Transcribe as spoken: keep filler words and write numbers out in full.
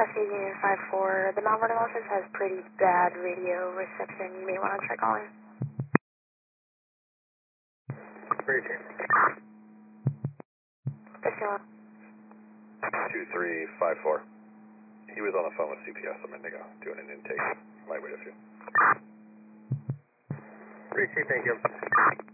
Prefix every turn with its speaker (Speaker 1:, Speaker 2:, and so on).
Speaker 1: Cascade Union five four, the Mount Vernon office has pretty bad radio reception. You may want to try calling.
Speaker 2: Three two.
Speaker 3: two three five four. He was on the phone with C P S a minute ago, doing an intake. Might wait a few.
Speaker 2: Three two, thank you.